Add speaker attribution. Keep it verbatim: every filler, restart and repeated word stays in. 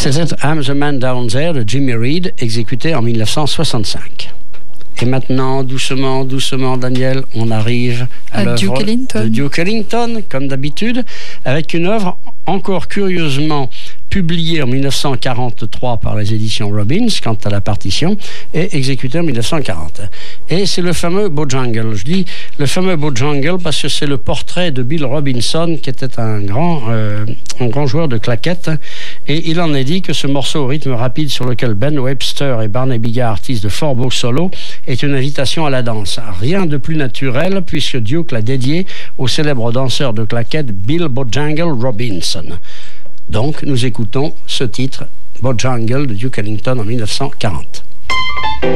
Speaker 1: C'était I'm the Man Down There de Jimmy Reed, exécuté en dix-neuf cent soixante-cinq. Et maintenant, doucement, doucement, Daniel, on arrive à, à l'œuvre
Speaker 2: Duke Ellington.
Speaker 1: de Duke Ellington, comme d'habitude, avec une œuvre encore curieusement publiée en dix-neuf cent quarante-trois par les éditions Robbins, quant à la partition, et exécutée en dix-neuf cent quarante. Et c'est le fameux Bojangle. Je dis le fameux Bojangle parce que c'est le portrait de Bill Robinson, qui était un grand, euh, un grand joueur de claquettes. Et il en est dit que ce morceau au rythme rapide sur lequel Ben Webster et Barney Biga artisent de fort beaux solos est une invitation à la danse. Rien de plus naturel puisque Duke l'a dédié au célèbre danseur de claquettes Bill Bojangle Robinson. Donc nous écoutons ce titre Bojangle de Duke Ellington en dix-neuf cent quarante.